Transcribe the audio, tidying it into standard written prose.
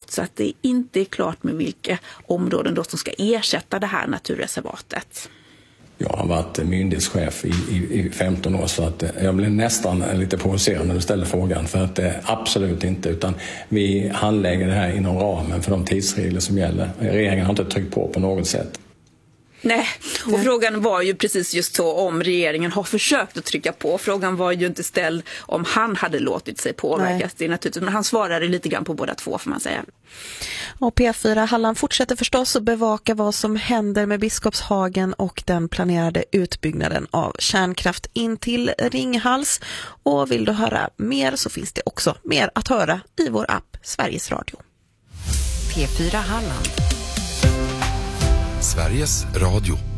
så att det inte är klart med vilka områden då som ska ersätta det här naturreservatet. Jag har varit myndighetschef i 15 år, så att jag blev nästan lite provocerad när du ställde frågan, för att absolut inte, utan vi handlägger det här inom ramen för de tidsregler som gäller. Regeringen har inte tryckt på något sätt. Nej, och frågan var ju precis just så om regeringen har försökt att trycka på. Frågan var ju inte ställd om han hade låtit sig påverkas. Det är naturligtvis, men han svarade lite grann på båda två, får man säga. Och P4 Halland fortsätter förstås att bevaka vad som händer med Biskopshagen och den planerade utbyggnaden av kärnkraft in till Ringhals. Och vill du höra mer så finns det också mer att höra i vår app Sveriges Radio. P4 Halland. Sveriges Radio.